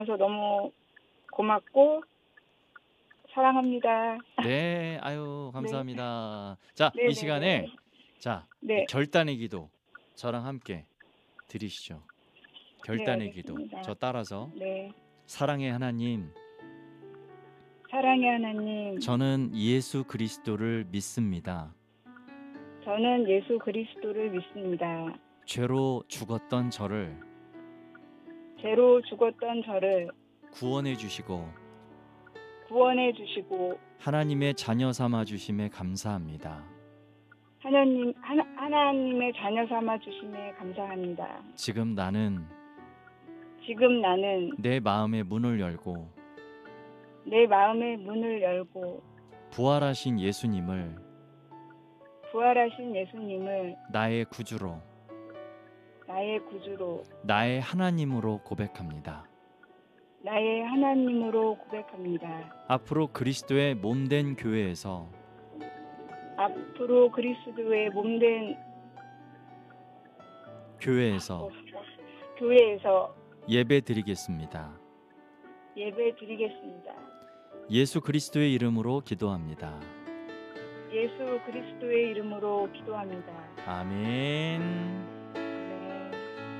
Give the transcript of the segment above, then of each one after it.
너무 고맙고 사랑합니다. 네. 아유 네. 감사합니다. 자, 이 네네네. 시간에 자, 이 네. 결단의 기도 저랑 함께 드리시죠. 네, 결단의 기도. 알겠습니다. 저 따라서 네. 사랑의 하나님, 사랑의 하나님, 저는 예수 그리스도를 믿습니다. 저는 예수 그리스도를 믿습니다. 죄로 죽었던 저를 죄로 죽었던 저를 구원해 주시고 구원해 주시고 하나님의 자녀 삼아 주심에 감사합니다. 하나님의 자녀 삼아 주심에 감사합니다. 지금 나는 지금 나는 내 마음의 문을 열고 내 마음의 문을 열고 부활하신 예수님을 부활하신 예수님을 나의 구주로, 나의 구주로, 나의 하나님으로 고백합니다. 나의 하나님으로 고백합니다. 앞으로 그리스도의 몸된 교회에서 앞으로 그리스도의 몸된 교회에서 교회에서 예배 드리겠습니다. 예배 드리겠습니다. 예수 그리스도의 이름으로 기도합니다. 예수 그리스도의 이름으로 기도합니다. 아멘. 네.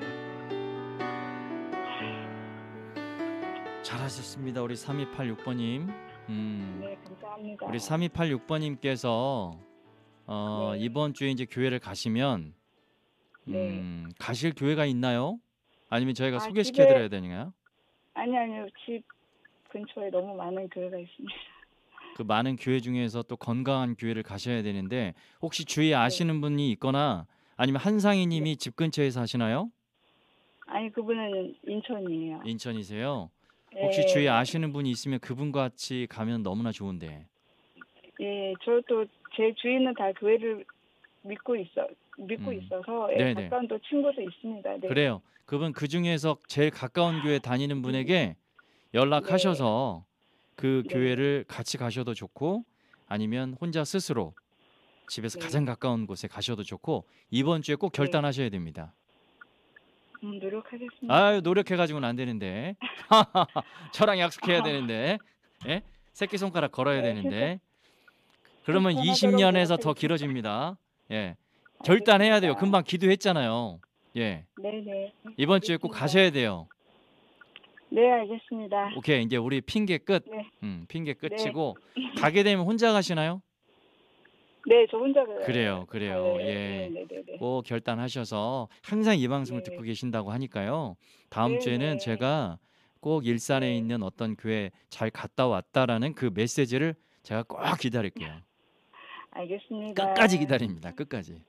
잘하셨습니다. 우리 3286번님. 네, 감사합니다. 우리 3286번님께서 네. 이번 주에 이제 교회를 가시면 네. 가실 교회가 있나요? 아니면 저희가 아, 소개시켜 드려야 되나요? 아니요. 집 근처에 너무 많은 교회가 있습니다. 그 많은 교회 중에서 또 건강한 교회를 가셔야 되는데 혹시 주위에 아시는 분이 있거나 아니면 한상희 님이 집 근처에 사시나요? 아니, 그분은 인천이에요. 인천이세요? 혹시 주위에 아시는 분이 있으면 그분과 같이 가면 너무나 좋은데. 예, 저도 제 주위는 다 교회를 믿고 있어서 네네. 가까운 또 친구도 있습니다. 네. 그래요. 그분 그 중에서 제일 가까운 교회 다니는 분에게 연락하셔서 그 네. 교회를 같이 가셔도 좋고 아니면 혼자 스스로 집에서 네. 가장 가까운 곳에 가셔도 좋고 이번 주에 꼭 결단하셔야 됩니다. 노력하겠습니다. 아유, 노력해가지고는 안 되는데. 저랑 약속해야 되는데. 예? 새끼손가락 걸어야 되는데. 그러면 실천하도록 20년에서 더 노력하겠습니다. 길어집니다. 예. 결단해야 돼요. 금방 기도했잖아요. 예. 네네. 이번 주에 꼭 가셔야 돼요. 네, 알겠습니다. 오케이. 이제 우리 핑계 끝. 네. 핑계 끝이고 가게 되면 혼자 가시나요? 네, 저 혼자 그래요. 예. 네네네. 꼭 결단하셔서 항상 이 방송을 네. 듣고 계신다고 하니까요. 다음 주에는 네네. 제가 꼭 일산에 네. 있는 어떤 교회 잘 갔다 왔다라는 그 메시지를 제가 꼭 기다릴게요. 알겠습니다. 끝까지 기다립니다. 끝까지.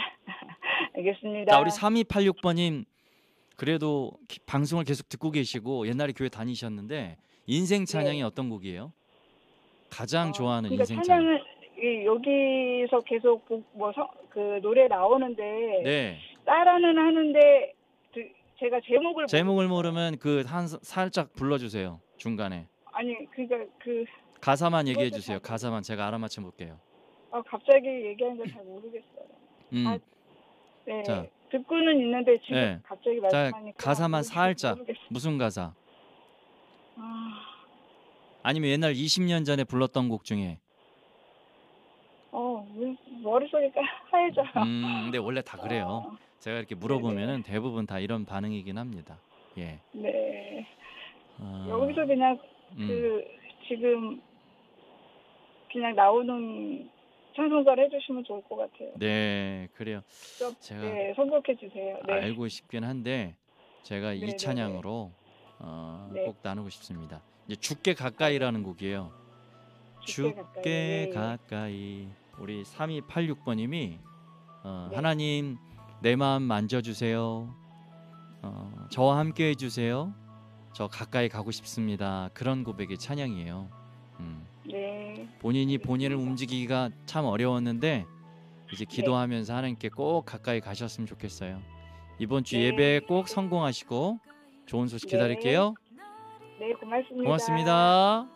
알겠습니다. 자, 우리 3286번님 그래도 방송을 계속 듣고 계시고 옛날에 교회 다니셨는데 인생 찬양이 어떤 곡이에요? 가장 좋아하는 그러니까 인생 찬양. 찬양은 여기서 계속 그 노래 나오는데 네. 따라는 하는데 제가 제목을 모르면 그 살짝 불러주세요. 중간에. 아니, 그러니까 가사만 얘기해 주세요. 가사만 제가 알아맞혀 볼게요. 갑자기 얘기하니까 잘 모르겠어요. 네. 자, 듣고는 있는데 지금 네. 갑자기 자, 말씀하니까 가사만 살짝. 모르겠어요. 무슨 가사? 아니면 옛날 20년 전에 불렀던 곡 중에. 머릿속이 하얘져. 근데 원래 다 그래요. 제가 이렇게 물어보면은 대부분 다 이런 반응이긴 합니다. 예. 네. 여기서 그냥 지금 그냥 나오는 찬송가를 해주시면 좋을 것 같아요. 네, 그래요. 제가 선곡해 주세요. 네. 알고 싶긴 한데 제가 이 찬양으로 꼭 나누고 싶습니다. 이제 죽게 가까이라는 곡이에요. 죽게 가까이. 우리 3286번님이 하나님 내 마음 만져주세요. 저와 함께 해주세요. 저 가까이 가고 싶습니다. 그런 고백의 찬양이에요. 네. 본인이 본인을 움직이기가 참 어려웠는데 이제 기도하면서 하나님께 꼭 가까이 가셨으면 좋겠어요. 이번 주 예배 꼭 성공하시고 좋은 소식 기다릴게요. 네, 고맙습니다. 고맙습니다.